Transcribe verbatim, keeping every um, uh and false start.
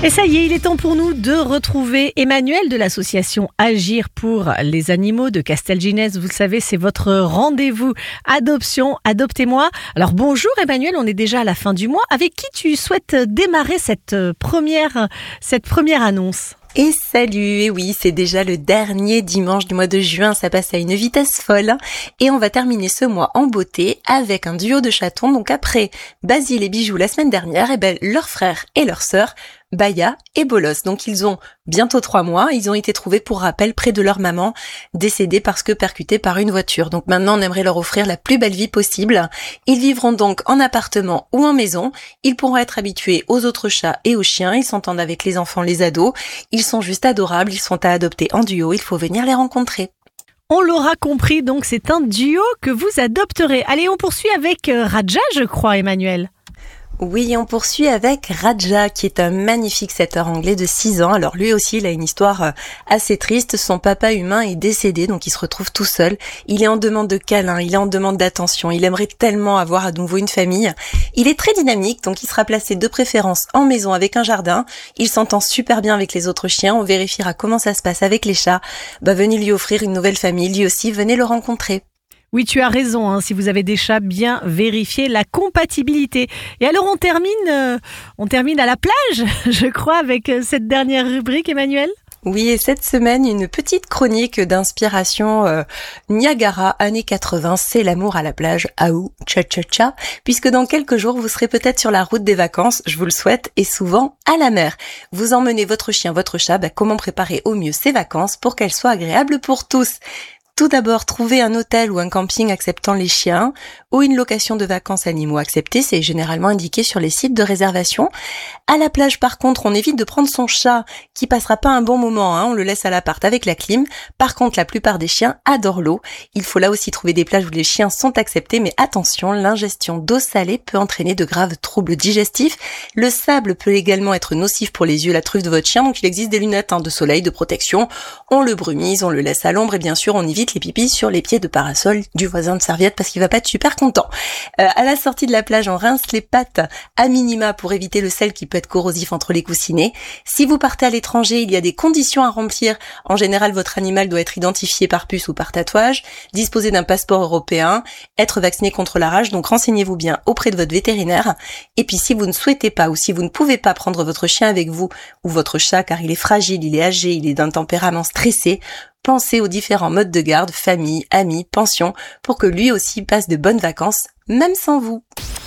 Et ça y est, il est temps pour nous de retrouver Emmanuel de l'association Agir pour les animaux de Castelginest. Vous le savez, c'est votre rendez-vous adoption, adoptez-moi. Alors bonjour Emmanuel, on est déjà à la fin du mois. Avec qui tu souhaites démarrer cette première, cette première annonce ? Et salut, et oui, c'est déjà le dernier dimanche du mois de juin, ça passe à une vitesse folle. Et on va terminer ce mois en beauté avec un duo de chatons. Donc après Basile et Bijou la semaine dernière, et ben leur frère et leur sœur, Baya et Bolos. Donc ils ont bientôt trois mois, ils ont été trouvés pour rappel près de leur maman, décédée parce que percutée par une voiture. Donc maintenant on aimerait leur offrir la plus belle vie possible. Ils vivront donc en appartement ou en maison, ils pourront être habitués aux autres chats et aux chiens, ils s'entendent avec les enfants, les ados, ils sont juste adorables, ils sont à adopter en duo, il faut venir les rencontrer. On l'aura compris, donc c'est un duo que vous adopterez. Allez, on poursuit avec Raja, je crois, Emmanuel. Oui, on poursuit avec Raja, qui est un magnifique setter anglais de six ans. Alors lui aussi, il a une histoire assez triste. Son papa humain est décédé, donc il se retrouve tout seul. Il est en demande de câlin, il est en demande d'attention. Il aimerait tellement avoir à nouveau une famille. Il est très dynamique, donc il sera placé de préférence en maison avec un jardin. Il s'entend super bien avec les autres chiens. On vérifiera comment ça se passe avec les chats. Bah, venez lui offrir une nouvelle famille. Lui aussi, venez le rencontrer. Oui, tu as raison, hein, si vous avez des chats, bien vérifier la compatibilité. Et alors on termine, euh, on termine à la plage, je crois, avec euh, cette dernière rubrique, Emmanuel. Oui, et cette semaine, une petite chronique d'inspiration euh, Niagara, années quatre-vingts, c'est l'amour à la plage, aou, cha-cha-cha, puisque dans quelques jours, vous serez peut-être sur la route des vacances, je vous le souhaite, et souvent à la mer. Vous emmenez votre chien, votre chat, bah, comment préparer au mieux ces vacances pour qu'elles soient agréables pour tous ? Tout d'abord, trouver un hôtel ou un camping acceptant les chiens ou une location de vacances animaux acceptée, c'est généralement indiqué sur les sites de réservation. À la plage, par contre, on évite de prendre son chat qui passera pas un bon moment, hein, on le laisse à l'appart avec la clim. Par contre, la plupart des chiens adorent l'eau. Il faut là aussi trouver des plages où les chiens sont acceptés, mais attention, l'ingestion d'eau salée peut entraîner de graves troubles digestifs. Le sable peut également être nocif pour les yeux, la truffe de votre chien, donc il existe des lunettes hein, de soleil, de protection. On le brumise, on le laisse à l'ombre et bien sûr, on évite les pipis sur les pieds de parasol du voisin de serviette parce qu'il va pas être super content. Euh, à la sortie de la plage, on rince les pattes à minima pour éviter le sel qui peut être corrosif entre les coussinets. Si vous partez à l'étranger, il y a des conditions à remplir. En général, votre animal doit être identifié par puce ou par tatouage, disposer d'un passeport européen, être vacciné contre la rage, donc renseignez-vous bien auprès de votre vétérinaire. Et puis si vous ne souhaitez pas ou si vous ne pouvez pas prendre votre chien avec vous ou votre chat car il est fragile, il est âgé, il est d'un tempérament stressé, pensez aux différents modes de garde, famille, amis, pension, pour que lui aussi passe de bonnes vacances, même sans vous.